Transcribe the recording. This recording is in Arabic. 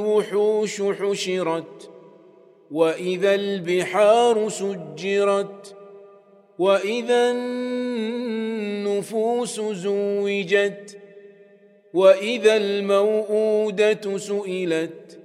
الوحوش حشرت وإذا البحار سجرت وإذا النفوس زوجت وإذا الموءودة سئلت